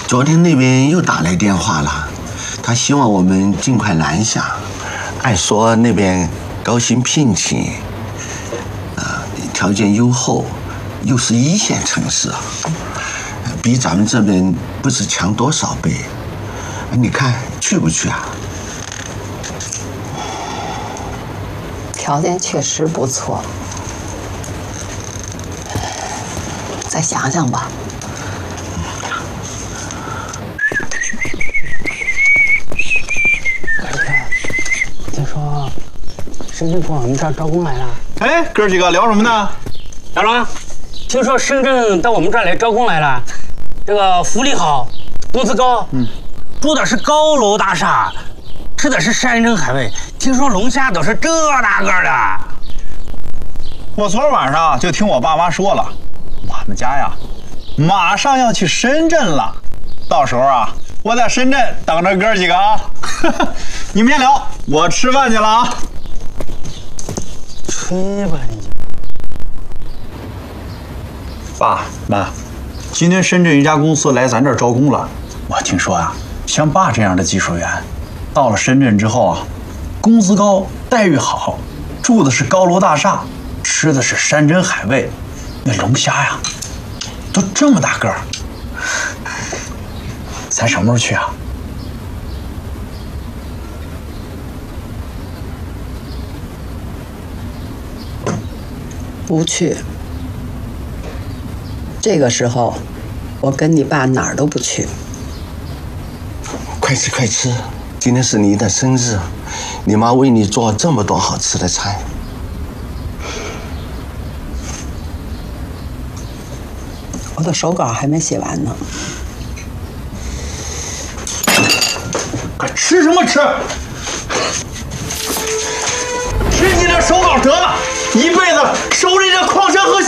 昨天那边又打来电话了，他希望我们尽快南下。按说那边高薪聘请，条件优厚，又是一线城市，比咱们这边不知强多少倍。你看去不去啊？ 条件确实不错，再想想吧。 听说深圳往我们这儿招工来了。 哎，哥几个聊什么呢？ 小龙，听说深圳到我们这儿来招工来了，这个福利好，工资高，住的是高楼大厦，吃的是山珍海味，听说龙虾都是这大个的。 我昨儿晚上就听我爸妈说了，我们家呀，马上要去深圳了，到时候啊，我在深圳等着哥几个啊。你们先聊，我吃饭去了啊。 吹吧你！ 爸妈，今天深圳一家公司来咱这儿招工了。我听说啊，像爸这样的技术员，到了深圳之后啊，工资高，待遇好，住的是高楼大厦，吃的是山珍海味，那龙虾呀，都这么大个儿。咱什么时候去啊？ 不去。这个时候，我跟你爸哪儿都不去。 快吃快吃，今天是你的生日，你妈为你做这么多好吃的菜。 我的手稿还没写完呢。 快吃什么吃？吃你的手稿得了，一辈子守着这矿山和